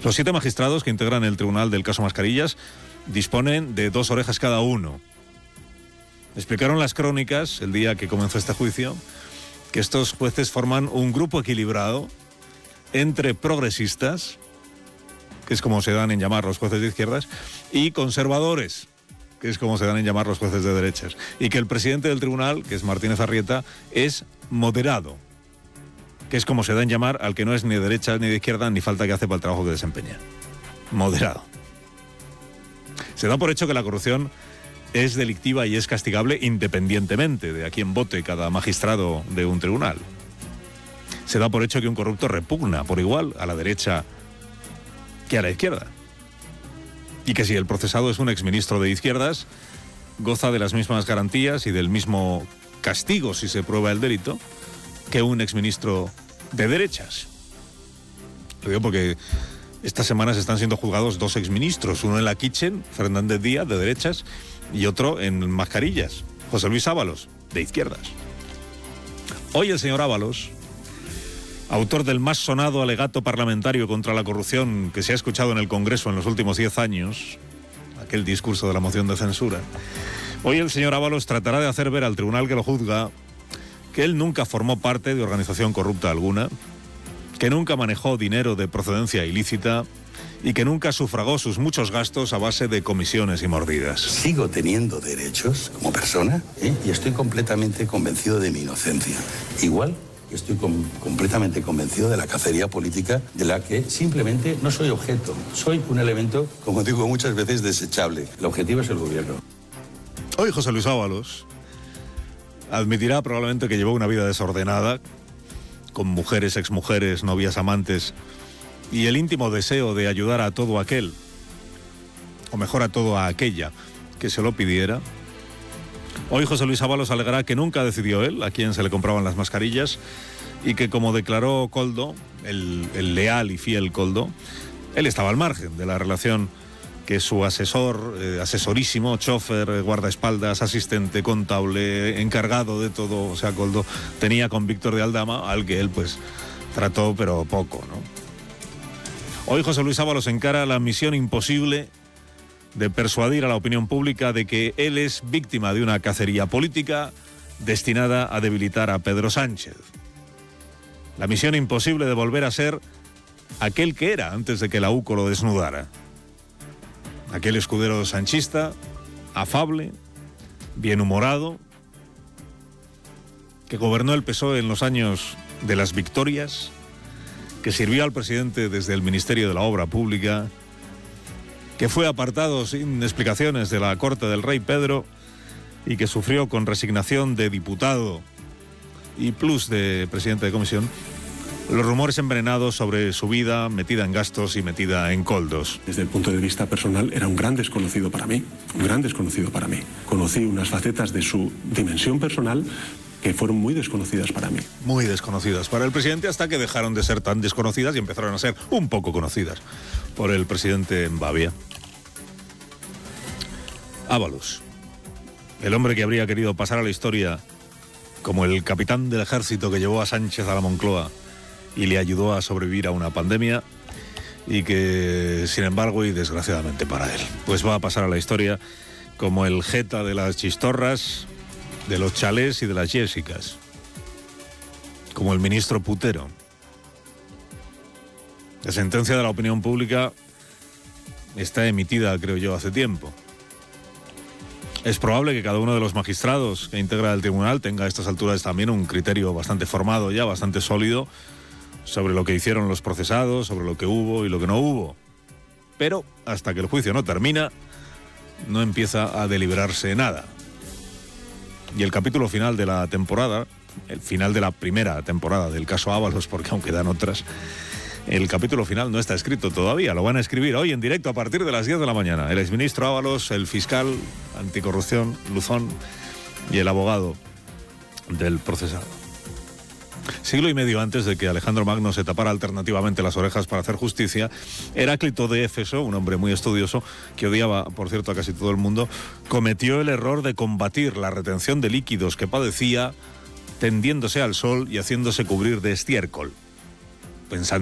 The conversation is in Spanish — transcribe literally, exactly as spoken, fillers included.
Los siete magistrados que integran el tribunal del caso Mascarillas disponen de dos orejas cada uno. Explicaron las crónicas, el día que comenzó este juicio, que estos jueces forman un grupo equilibrado entre progresistas, que es como se dan en llamar los jueces de izquierdas, y conservadores, que es como se dan en llamar los jueces de derechas. Y que el presidente del tribunal, que es Martínez Arrieta, es moderado, que es como se da en llamar al que no es ni de derecha ni de izquierda, ni falta que hace para el trabajo que desempeña. Moderado. Se da por hecho que la corrupción es delictiva y es castigable independientemente de a quién vote cada magistrado de un tribunal. Se da por hecho que un corrupto repugna por igual a la derecha que a la izquierda. Y que si el procesado es un exministro de izquierdas, goza de las mismas garantías y del mismo castigo si se prueba el delito que un exministro de derechas. Lo digo porque estas semanas están siendo juzgados dos exministros, uno en la Kitchen, Fernández Díaz, de derechas, y otro en Mascarillas, José Luis Ábalos, de izquierdas. Hoy el señor Ábalos, autor del más sonado alegato parlamentario contra la corrupción que se ha escuchado en el Congreso en los últimos diez años, aquel discurso de la moción de censura, hoy el señor Ábalos tratará de hacer ver al tribunal que lo juzga que él nunca formó parte de organización corrupta alguna, que nunca manejó dinero de procedencia ilícita y que nunca sufragó sus muchos gastos a base de comisiones y mordidas. Sigo teniendo derechos como persona, ¿eh? Y estoy completamente convencido de mi inocencia. Igual que estoy com- completamente convencido de la cacería política de la que simplemente no soy objeto. Soy un elemento, como digo muchas veces, desechable. El objetivo es el gobierno. Hoy José Luis Ábalos admitirá probablemente que llevó una vida desordenada, con mujeres, exmujeres, novias, amantes, y el íntimo deseo de ayudar a todo aquel, o mejor a todo a aquella, que se lo pidiera. Hoy José Luis Ábalos alegará que nunca decidió él a quién se le compraban las mascarillas y que, como declaró Koldo, el, el leal y fiel Koldo, él estaba al margen de la relación que su asesor, eh, asesorísimo, chofer, eh, guardaespaldas, asistente, contable, encargado de todo, o sea, Koldo, tenía con Víctor de Aldama, al que él pues trató pero poco, ¿no? Hoy José Luis Ábalos encara la misión imposible de persuadir a la opinión pública de que él es víctima de una cacería política destinada a debilitar a Pedro Sánchez. La misión imposible de volver a ser aquel que era antes de que la U C O lo desnudara. Aquel escudero sanchista, afable, bienhumorado, que gobernó el P S O E en los años de las victorias, que sirvió al presidente desde el Ministerio de la Obra Pública, que fue apartado sin explicaciones de la corte del rey Pedro y que sufrió con resignación de diputado y plus de presidente de comisión los rumores envenenados sobre su vida metida en gastos y metida en coldos. Desde el punto de vista personal era un gran desconocido para mí, un gran desconocido para mí. Conocí unas facetas de su dimensión personal que fueron muy desconocidas para mí. Muy desconocidas para el presidente, hasta que dejaron de ser tan desconocidas y empezaron a ser un poco conocidas por el presidente Bavia. Ábalos, el hombre que habría querido pasar a la historia como el capitán del ejército que llevó a Sánchez a la Moncloa y le ayudó a sobrevivir a una pandemia, y que, sin embargo, y desgraciadamente para él, pues va a pasar a la historia como el jeta de las chistorras, de los chalés y de las Jessicas, como el ministro putero. La sentencia de la opinión pública está emitida, creo yo, hace tiempo. Es probable que cada uno de los magistrados que integra el tribunal tenga a estas alturas también un criterio bastante formado ya, bastante sólido, sobre lo que hicieron los procesados, sobre lo que hubo y lo que no hubo. Pero hasta que el juicio no termina, no empieza a deliberarse nada. Y el capítulo final de la temporada, el final de la primera temporada del caso Ábalos, porque aún quedan otras, el capítulo final no está escrito todavía, lo van a escribir hoy en directo a partir de las diez de la mañana. El exministro Ábalos, el fiscal anticorrupción Luzón y el abogado del procesado. Siglo y medio antes de que Alejandro Magno se tapara alternativamente las orejas para hacer justicia, Heráclito de Éfeso, un hombre muy estudioso, que odiaba, por cierto, a casi todo el mundo, cometió el error de combatir la retención de líquidos que padecía tendiéndose al sol y haciéndose cubrir de estiércol, pensando